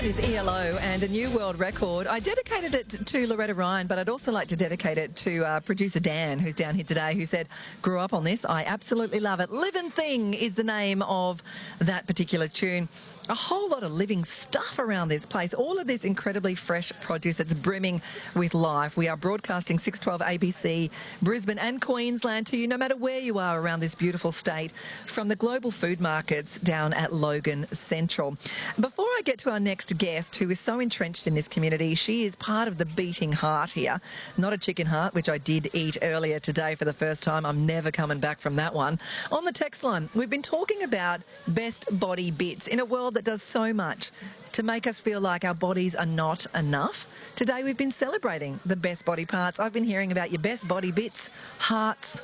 That is ELO and a new world record. I dedicated it to Loretta Ryan, but I'd also like to dedicate it to producer Dan, who's down here today, who said, grew up on this. I absolutely love it. Living Thing is the name of that particular tune. A whole lot of living stuff around this place. All of this incredibly fresh produce that's brimming with life. We are broadcasting 612 ABC, Brisbane and Queensland to you, no matter where you are around this beautiful state, from the global food markets down at Logan Central. Before I get to our next guest, who is so entrenched in this community, she is part of the beating heart here. Not a chicken heart, which I did eat earlier today for the first time. I'm never coming back from that one. On the text line, we've been talking about best body bits in a world that does so much to make us feel like our bodies are not enough. Today we've been celebrating the best body parts. I've been hearing about your best body bits, hearts,